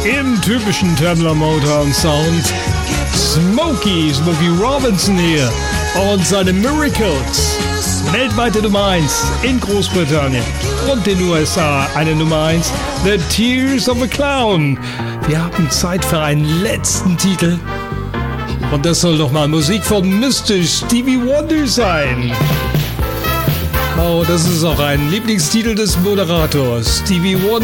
im typischen Tamla Motown Sound. Smokey Robinson hier und seine Miracles. Weltweite Nummer 1 in Großbritannien und den USA eine Nummer 1, The Tears of a Clown. Wir haben Zeit für einen letzten Titel. Und das soll doch mal Musik von Mr. Stevie Wonder sein. Oh, das ist auch ein Lieblingstitel des Moderators, Stevie Wonder.